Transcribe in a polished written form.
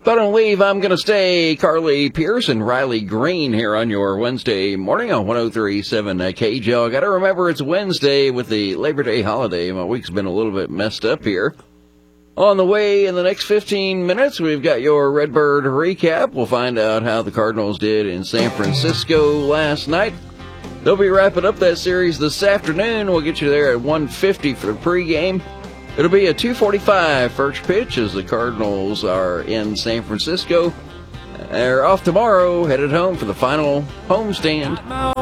But on leave, I'm going to stay. Carly Pierce and Riley Green here on your Wednesday morning on 103.7 KJO. Got to remember it's Wednesday with the Labor Day holiday. My week's been a little bit messed up here. On the way in the next 15 minutes, we've got your Redbird recap. We'll find out how the Cardinals did in San Francisco last night. They'll be wrapping up that series this afternoon. We'll get you there at 1:50 for the pregame. It'll be a 2:45 first pitch as the Cardinals are in San Francisco. They're off tomorrow, headed home for the final homestand.